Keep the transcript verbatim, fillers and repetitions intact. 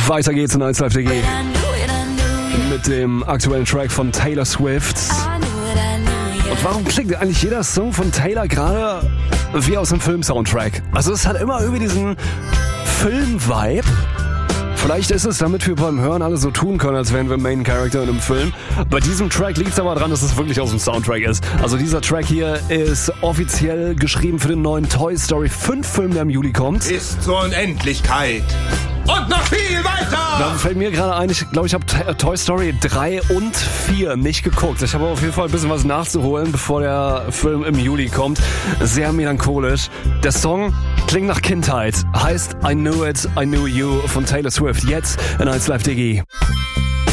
Weiter geht's in eins Live D G mit dem aktuellen Track von Taylor Swift. Und warum klingt eigentlich jeder Song von Taylor gerade wie aus einem Film-Soundtrack? Also es hat immer irgendwie diesen Film-Vibe. Vielleicht ist es, damit wir beim Hören alle so tun können, als wären wir Main Character in einem Film. Bei diesem Track liegt es aber daran, dass es wirklich aus dem Soundtrack ist. Also dieser Track hier ist offiziell geschrieben für den neuen Toy Story fünf Film, der im Juli kommt. Ist zur Unendlichkeit. Und noch viel weiter! Da fällt mir gerade ein, ich glaube, ich habe Toy Story drei und vier nicht geguckt. Ich habe auf jeden Fall ein bisschen was nachzuholen, bevor der Film im Juli kommt. Sehr melancholisch. Der Song klingt nach Kindheit. Heißt I Knew It, I Knew You von Taylor Swift. Jetzt in eins Live D G.